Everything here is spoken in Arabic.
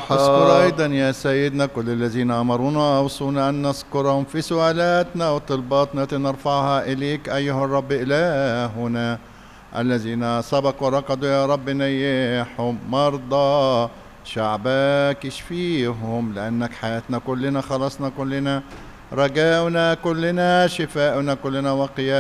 اذكر أيضا يا سيدنا كل الذين أمرونا وأوصونا أن نذكرهم في سؤالاتنا وطلباتنا نرفعها إليك أيها الرب إلهنا. الذين سبقوا ورقدوا يا رب نيحهم، مرضى شعبك اشفيهم، لأنك حياتنا كلنا، خلصنا كلنا، رجاؤنا كلنا، شفاؤنا كلنا، وقيامنا